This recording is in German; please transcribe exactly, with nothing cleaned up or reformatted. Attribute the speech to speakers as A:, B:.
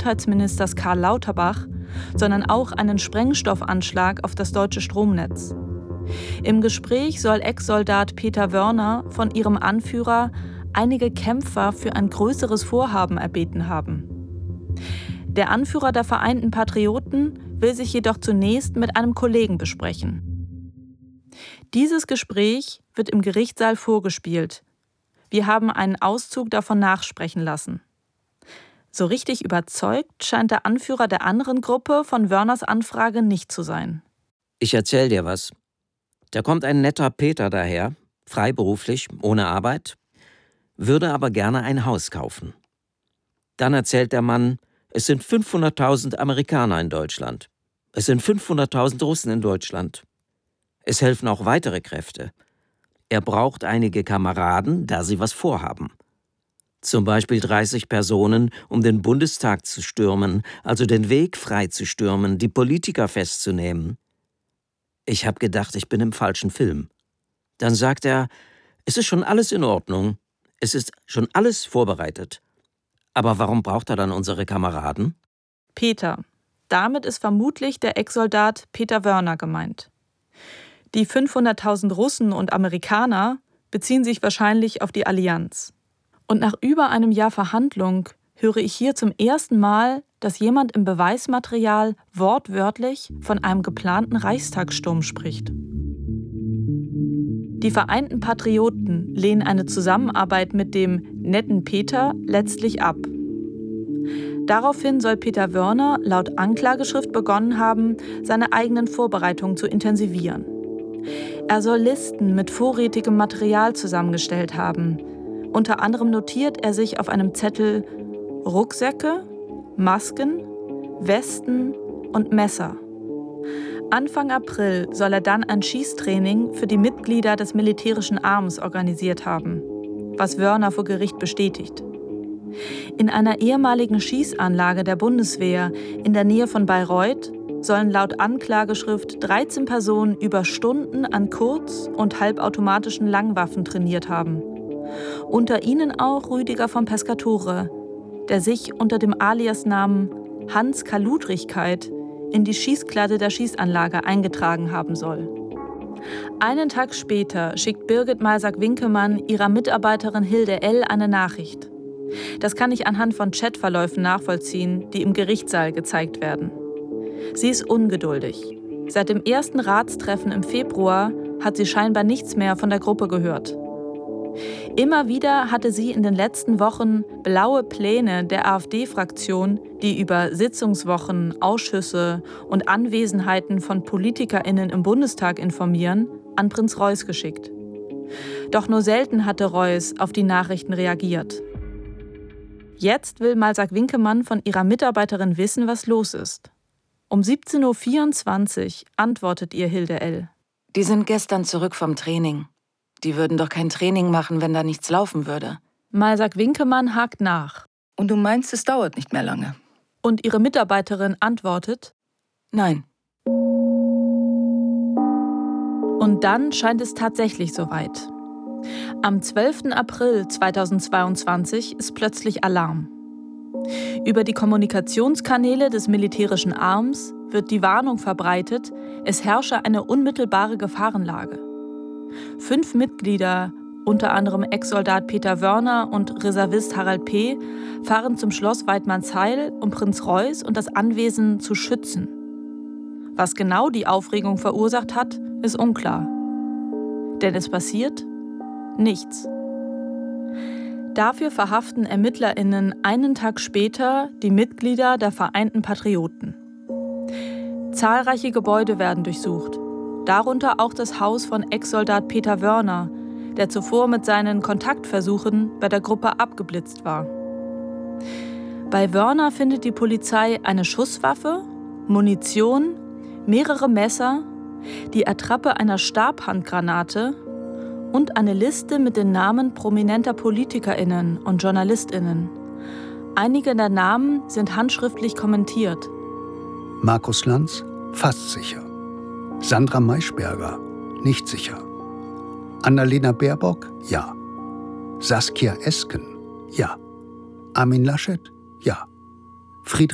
A: Gesundheitsministers Karl Lauterbach, sondern auch einen Sprengstoffanschlag auf das deutsche Stromnetz. Im Gespräch soll Ex-Soldat Peter Wörner von ihrem Anführer einige Kämpfer für ein größeres Vorhaben erbeten haben. Der Anführer der Vereinten Patrioten will sich jedoch zunächst mit einem Kollegen besprechen. Dieses Gespräch wird im Gerichtssaal vorgespielt. Wir haben einen Auszug davon nachsprechen lassen. So richtig überzeugt scheint der Anführer der anderen Gruppe von Wörners Anfrage nicht zu sein.
B: Ich erzähl dir was. Da kommt ein netter Peter daher, freiberuflich, ohne Arbeit, würde aber gerne ein Haus kaufen. Dann erzählt der Mann, es sind fünfhunderttausend Amerikaner in Deutschland. Es sind fünfhunderttausend Russen in Deutschland. Es helfen auch weitere Kräfte. Er braucht einige Kameraden, da sie was vorhaben. Zum Beispiel dreißig Personen, um den Bundestag zu stürmen, also den Weg freizustürmen, die Politiker festzunehmen. Ich habe gedacht, ich bin im falschen Film. Dann sagt er, es ist schon alles in Ordnung, es ist schon alles vorbereitet. Aber warum braucht er dann unsere Kameraden?
A: Peter. Damit ist vermutlich der Ex-Soldat Peter Wörner gemeint. Die fünfhunderttausend Russen und Amerikaner beziehen sich wahrscheinlich auf die Allianz. Und nach über einem Jahr Verhandlung höre ich hier zum ersten Mal, dass jemand im Beweismaterial wortwörtlich von einem geplanten Reichstagssturm spricht. Die Vereinten Patrioten lehnen eine Zusammenarbeit mit dem netten Peter letztlich ab. Daraufhin soll Peter Wörner laut Anklageschrift begonnen haben, seine eigenen Vorbereitungen zu intensivieren. Er soll Listen mit vorrätigem Material zusammengestellt haben. Unter anderem notiert er sich auf einem Zettel Rucksäcke, Masken, Westen und Messer. Anfang April soll er dann ein Schießtraining für die Mitglieder des militärischen Arms organisiert haben, was Wörner vor Gericht bestätigt. In einer ehemaligen Schießanlage der Bundeswehr in der Nähe von Bayreuth sollen laut Anklageschrift dreizehn Personen über Stunden an kurz- und halbautomatischen Langwaffen trainiert haben. Unter ihnen auch Rüdiger von Pescatore, der sich unter dem Aliasnamen Hans Kaludrigkeit in die Schießkladde der Schießanlage eingetragen haben soll. Einen Tag später schickt Birgit Malsack-Winkemann ihrer Mitarbeiterin Hilde L. eine Nachricht. Das kann ich anhand von Chatverläufen nachvollziehen, die im Gerichtssaal gezeigt werden. Sie ist ungeduldig. Seit dem ersten Ratstreffen im Februar hat sie scheinbar nichts mehr von der Gruppe gehört. Immer wieder hatte sie in den letzten Wochen blaue Pläne der AfD-Fraktion, die über Sitzungswochen, Ausschüsse und Anwesenheiten von PolitikerInnen im Bundestag informieren, an Prinz Reuß geschickt. Doch nur selten hatte Reuß auf die Nachrichten reagiert. Jetzt will Malsack-Winkemann von ihrer Mitarbeiterin wissen, was los ist. Um siebzehn Uhr vierundzwanzig antwortet ihr Hilde L.
C: Die sind gestern zurück vom Training. Die würden doch kein Training machen, wenn da nichts laufen würde.
A: Malsack-Winkemann hakt nach.
C: Und du meinst, es dauert nicht mehr lange?
A: Und ihre Mitarbeiterin antwortet:
C: Nein.
A: Und dann scheint es tatsächlich soweit. Am zwölften April zweitausendzweiundzwanzig ist plötzlich Alarm. Über die Kommunikationskanäle des militärischen Arms wird die Warnung verbreitet, es herrsche eine unmittelbare Gefahrenlage. Fünf Mitglieder, unter anderem Ex-Soldat Peter Wörner und Reservist Harald P., fahren zum Schloss Weidmannsheil, um Prinz Reuß und das Anwesen zu schützen. Was genau die Aufregung verursacht hat, ist unklar. Denn es passiert nichts. Dafür verhaften ErmittlerInnen einen Tag später die Mitglieder der Vereinten Patrioten. Zahlreiche Gebäude werden durchsucht, darunter auch das Haus von Ex-Soldat Peter Wörner, der zuvor mit seinen Kontaktversuchen bei der Gruppe abgeblitzt war. Bei Wörner findet die Polizei eine Schusswaffe, Munition, mehrere Messer, die Attrappe einer Stabhandgranate und eine Liste mit den Namen prominenter PolitikerInnen und JournalistInnen. Einige der Namen sind handschriftlich kommentiert.
D: Markus Lanz, fast sicher. Sandra Maischberger, nicht sicher. Annalena Baerbock, ja. Saskia Esken, ja. Armin Laschet, ja. Friedrich